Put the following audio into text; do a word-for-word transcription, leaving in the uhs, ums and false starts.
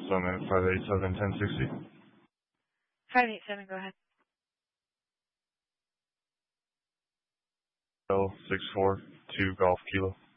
Summit, five eight seven, ten sixty. five eight seven, go ahead. L six four two Golf Kilo.